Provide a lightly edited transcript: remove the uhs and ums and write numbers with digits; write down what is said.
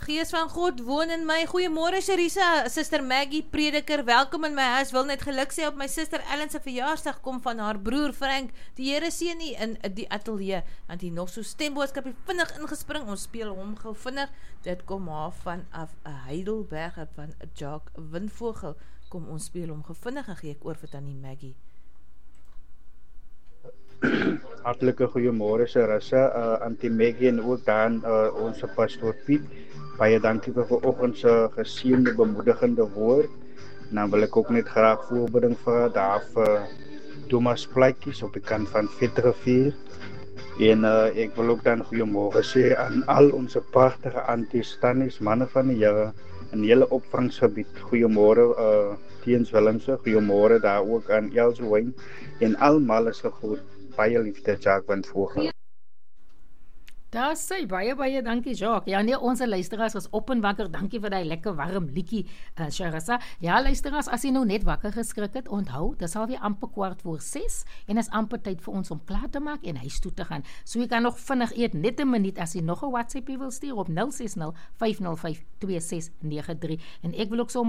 Gees van God woon in my. Goeiemôre Sharisa, Suster Maggie Prediker, welkom in my huis. Wil net geluk sê op my suster Ellen se verjaarsdag kom van haar broer Frank. Die Here seën nie in die ateljee, want hy nog so stemboodskap het vinnig ingespring. Ons speel hom gou vinnig. Dit kom haar vanaf 'n Heidelberg van 'n Jacques Windvogel. Kom ons speel hom gou vinnig en gee ek oor vir tannie Maggie. Hartlike goeiemôre Sarissa, Auntie Maggie en ook dan ons pastoor Piet. Baie dankie vir vanoggend se geseënde bemoedigende woord. Nou wil ek ook net graag voorbeding vir daar vir Thomas Plaatjies op die kant van Vetrivier. En ek wil ook dan goeiemôre sê aan al ons pragtige aunties, tannies, manne van die Here in hele opvangsgebied. Goeiemôre Teens Willemse, goeiemôre daar ook aan Elsje Wyn en almal is gegroet. Baie liefde, Jacques Windvogel. Daar sê baie dankie Jacques. Ja nee, ons luisteraars is op en wakker. Dankie vir daai lekker warm liedjie, Sharissa. Ja luisteraars, as jy nou net wakker geskrik het, onthou, dis alweer amper 6:15 en is amper tyd vir ons om klaar te maak en huis toe te gaan. So jy kan nog vinnig eet, net 'n minuut as jy nog 'n WhatsApp wil stuur op 060 505 2693 en ek wil ook so